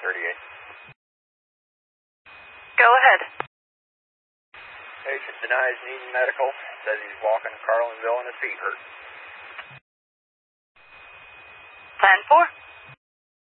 38. Go ahead. Patient denies needing medical. Says he's walking to Carlinville and his feet hurt. Plan 4.